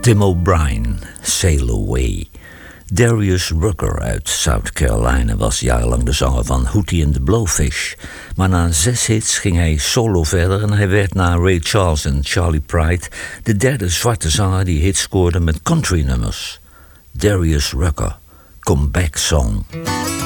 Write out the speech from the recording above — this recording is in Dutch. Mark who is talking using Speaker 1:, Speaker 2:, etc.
Speaker 1: Tim O'Brien, Sail Away. Darius Rucker uit South Carolina was jarenlang de zanger van Hootie and the Blowfish. Maar na 6 hits ging hij solo verder en hij werd na Ray Charles en Charlie Pride de derde zwarte zanger die hits scoorde met country nummers. Darius Rucker, Come Back Song.